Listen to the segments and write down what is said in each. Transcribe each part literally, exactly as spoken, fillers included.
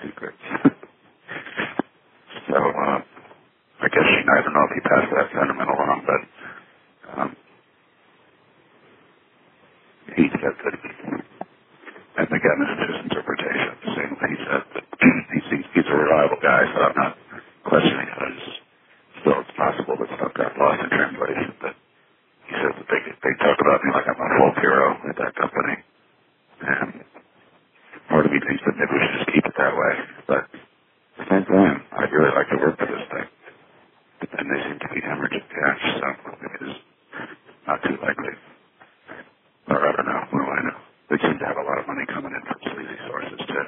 secrets. So, uh, I guess, I don't know if he passed that sentiment along, but um, he said that, and again, this is his interpretation of the same thing he said, that he thinks he's a reliable guy, so I'm not questioning it. It's still, it's possible that stuff got lost in translation, but he says that they, they talk about me like I'm a folk hero at that company, and part of me thinks that maybe we should just keep it that way, but at the same time, I'd really like to work for this thing. But then they seem to be hemorrhaging cash, so it is not too likely. Or I don't know, what do I know? They seem to have a lot of money coming in from sleazy sources too.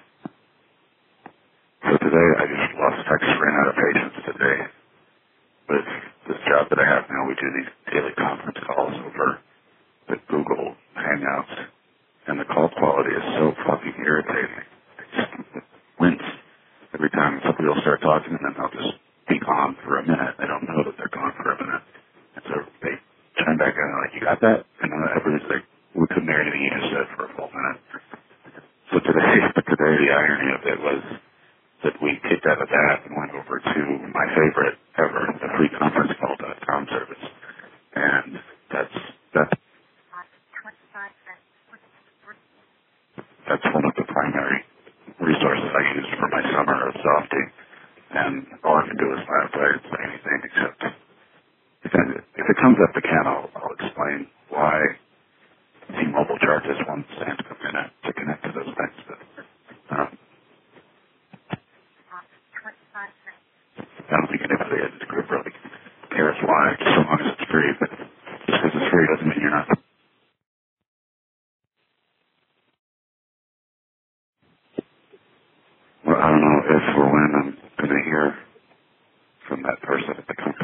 So today I just lost touch, ran out of patience today. With this job that I have now, we do these daily conference calls over the Google Hangouts, and the call quality is so fucking irritating. I just wince every time somebody will start talking, and then they'll just be gone for a minute. They don't know that they're gone for a minute. And so they turn back and they're like, you got that? And then everybody's like, we couldn't hear anything you just said for a full minute. So today, but today the irony of it was that we kicked out of that and went over to my favorite ever, the free conference call dot com service. And that's, that's, that's one of the primary resources I use for my summer of softing. And all I can do is laugh. I didn't say anything except if it, if it comes up again, I'll, I'll explain why T-Mobile charges one cent a minute to connect to those things. But um, I don't think anybody in this group really cares why, just so long as it's free. But just because it's free doesn't mean you're not. Well, I don't know if or when I'm going to hear from that person at the company.